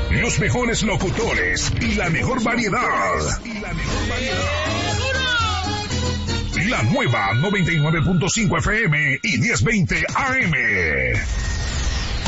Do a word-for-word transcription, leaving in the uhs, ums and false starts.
Los mejores locutores y la mejor variedad. Y la mejor variedad. La nueva noventa y nueve punto cinco F M y diez veinte A M.